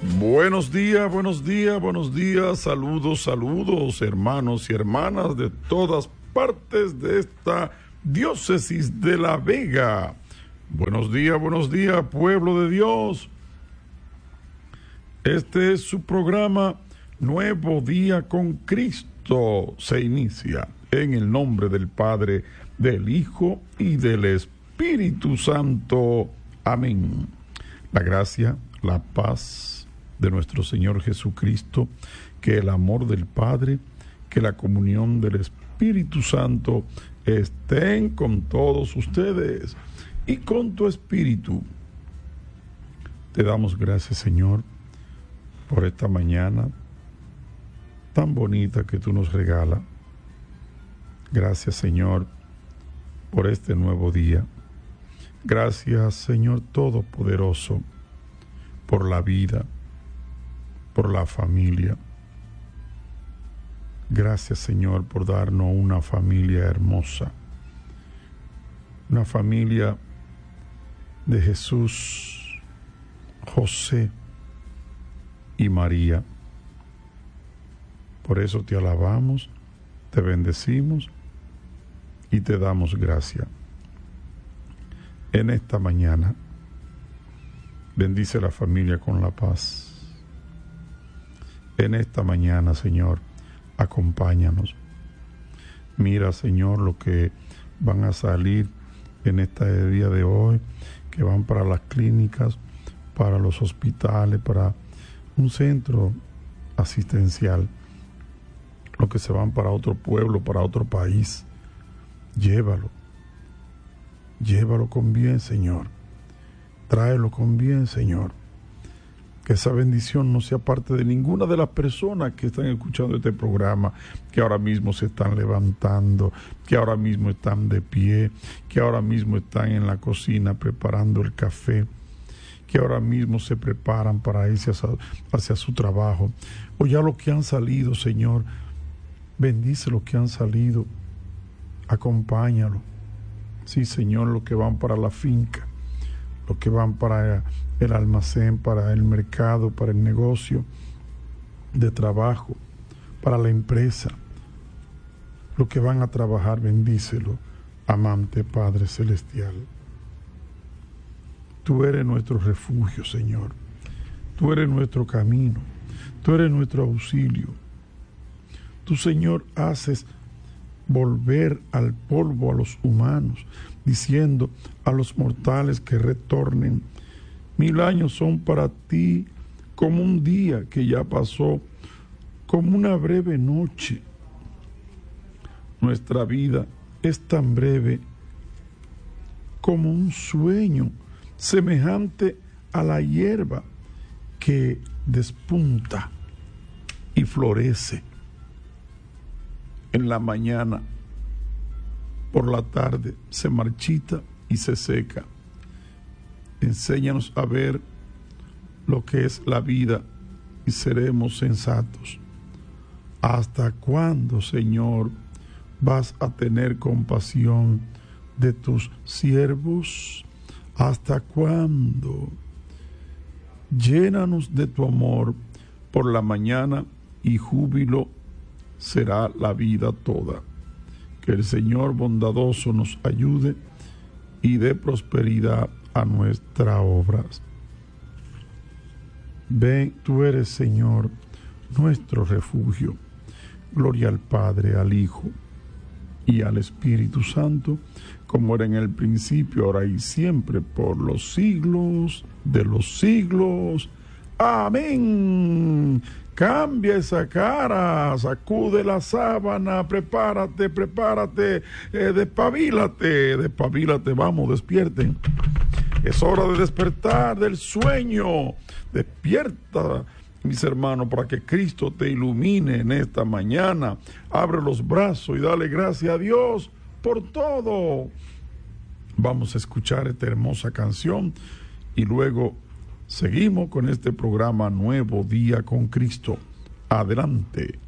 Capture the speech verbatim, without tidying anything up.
Buenos días, buenos días, buenos días, saludos, saludos, hermanos y hermanas de todas partes de esta diócesis de La Vega. Buenos días, buenos días, pueblo de Dios. Este es su programa Nuevo Día con Cristo. Se inicia en el nombre del Padre, del Hijo y del Espíritu Santo. Amén. La gracia, la paz de nuestro Señor Jesucristo, que el amor del Padre, que la comunión del Espíritu Santo estén con todos ustedes y con tu espíritu. Te damos gracias, Señor, por esta mañana tan bonita que tú nos regalas. Gracias, Señor, por este nuevo día. Gracias, Señor Todopoderoso, por la vida, por la familia. Gracias, Señor, por darnos una familia hermosa, una familia de Jesús, José y María. Por eso te alabamos, te bendecimos y te damos gracias. En esta mañana, bendice la familia con la paz. En esta mañana, Señor, acompáñanos. Mira, Señor, lo que van a salir en este día de hoy, que van para las clínicas, para los hospitales, para un centro asistencial, los que se van para otro pueblo, para otro país. Llévalo. Llévalo con bien, Señor. Tráelo con bien, Señor. Que esa bendición no sea parte de ninguna de las personas que están escuchando este programa, que ahora mismo se están levantando, que ahora mismo están de pie, que ahora mismo están en la cocina preparando el café, que ahora mismo se preparan para irse hacia, hacia su trabajo. O ya los que han salido, Señor, bendice los que han salido, acompáñalo. Sí, Señor, los que van para la finca, los que van para el almacén, para el mercado, para el negocio de trabajo, para la empresa, los que van a trabajar, bendícelo, amante Padre Celestial. Tú eres nuestro refugio, Señor. Tú eres nuestro camino. Tú eres nuestro auxilio. Tú, Señor, haces volver al polvo a los humanos, diciendo a los mortales que retornen. Mil años son para ti como un día que ya pasó, como una breve noche. Nuestra vida es tan breve como un sueño, semejante a la hierba que despunta y florece en la mañana, por la tarde se marchita y se seca. Enséñanos a ver lo que es la vida y seremos sensatos. ¿Hasta cuándo, Señor, vas a tener compasión de tus siervos? ¿Hasta cuándo? Llénanos de tu amor por la mañana y júbilo será la vida toda. Que el Señor bondadoso nos ayude y dé prosperidad a nuestras obras. Ven, tú eres, Señor, nuestro refugio. Gloria al Padre, al Hijo y al Espíritu Santo, como era en el principio, ahora y siempre, por los siglos de los siglos. Amén. Cambia esa cara, sacude la sábana, prepárate, prepárate, eh, despabilate, despabilate, vamos, despierten. Es hora de despertar del sueño. Despierta, mis hermanos, para que Cristo te ilumine en esta mañana. Abre los brazos y dale gracias a Dios por todo. Vamos a escuchar esta hermosa canción y luego seguimos con este programa Nuevo Día con Cristo. Adelante.